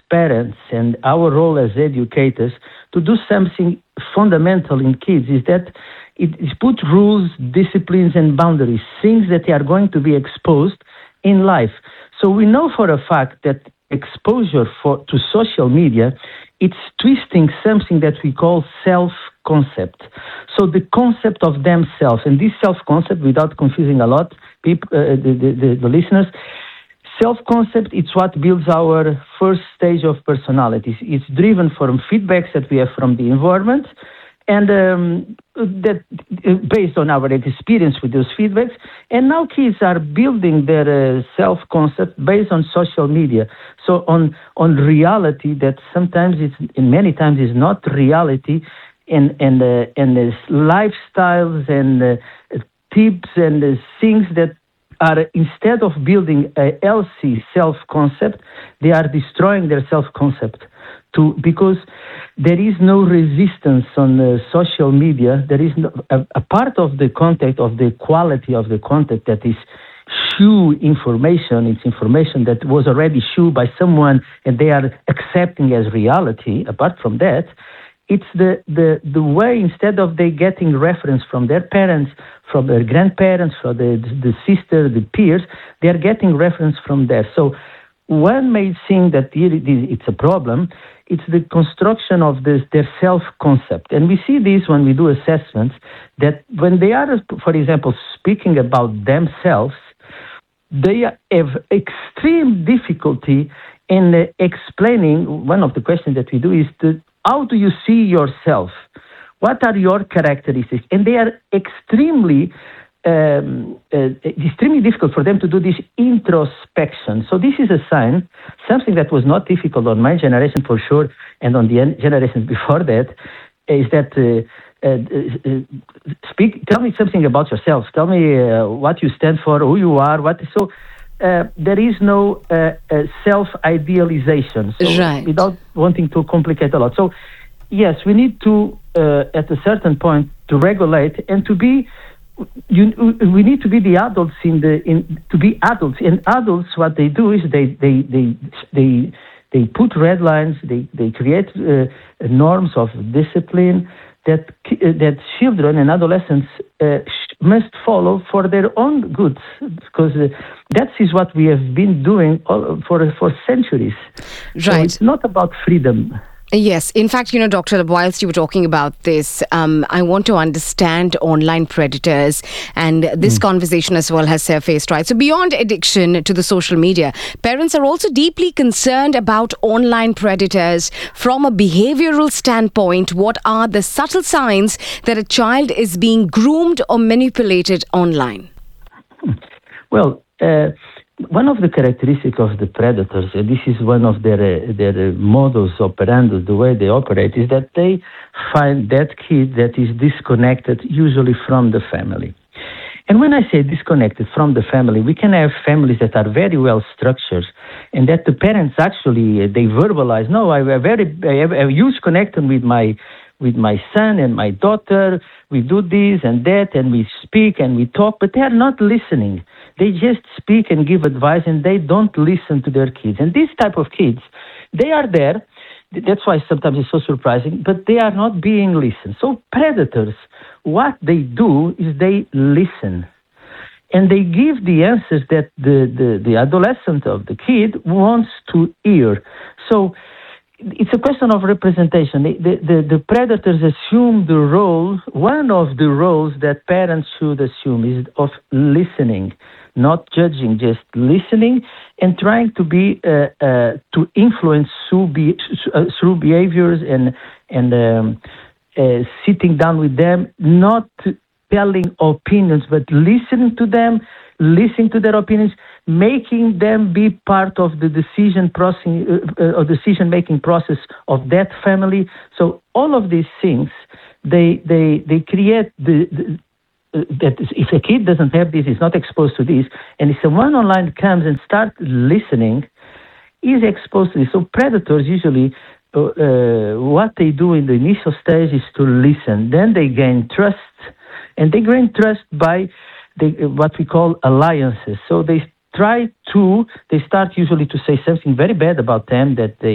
parents and our role as educators to do something fundamental in kids is that it put rules, disciplines, and boundaries, things that they are going to be exposed in life. So we know for a fact that exposure to social media, it's twisting something that we call self-concept. So the concept of themselves, and this self-concept, without confusing a lot people, the listeners, self-concept, it's what builds our first stage of personality. It's driven from feedbacks that we have from the environment, and that based on our experience with those feedbacks. And now kids are building their self-concept based on social media. So on reality that sometimes and many times is not reality, and lifestyles and tips and things that are, instead of building a healthy self-concept, they are destroying their self-concept. Because there is no resistance on social media. There is a part of the content, of the quality of the content that is shoe information. It's information that was already shoe by someone and they are accepting as reality. Apart from that, it's the way, instead of they getting reference from their parents, from their grandparents, from the sister, the peers, they are getting reference from there. So one may think that it's a problem. It's the construction of their self-concept. And we see this when we do assessments, that when they are, for example, speaking about themselves, they have extreme difficulty in explaining. One of the questions that we do is, how do you see yourself? What are your characteristics? And they are extremely difficult for them to do this introspection. So this is a sign, something that was not difficult on my generation for sure, and on the generations before that, is that tell me something about yourself. Tell me what you stand for, who you are, So there is no self-idealization. So right. Without wanting to complicate a lot. So yes, we need to, at a certain point, to regulate and to be. We need to be the adults to be adults. And adults, what they do is they put red lines. They create norms of discipline that children and adolescents must follow for their own good, because that is what we have been doing for centuries. Right. So it's not about freedom. Yes. In fact, Doctor, whilst you were talking about this, I want to understand online predators, and this conversation as well has surfaced, right? So beyond addiction to the social media, parents are also deeply concerned about online predators. From a behavioral standpoint, what are the subtle signs that a child is being groomed or manipulated online? Well, one of the characteristics of the predators, and this is one of their modus operandi, the way they operate, is that they find that kid that is disconnected, usually from the family. And when I say disconnected from the family, we can have families that are very well structured, and that the parents actually, they verbalize, no, I have a huge connection with my son and my daughter. We do this and that, and we speak and we talk, but they are not listening. They just speak and give advice, and they don't listen to their kids. And these type of kids, they are there. That's why sometimes it's so surprising, but they are not being listened. So predators, what they do is they listen. And they give the answers that the adolescent of the kid wants to hear. So it's a question of representation. The predators assume the role, one of the roles that parents should assume is of listening, not judging, just listening and trying to be to influence through behaviors and sitting down with them, not telling opinions, but listening to them, listening to their opinions, making them be part of the decision process or decision-making process of that family. So all of these things, they create that if a kid doesn't have this, is not exposed to this, and if someone online comes and starts listening, is exposed to this. So predators usually, what they do in the initial stage is to listen. Then they gain trust, and they gain trust by what we call alliances. So they start usually to say something very bad about them that they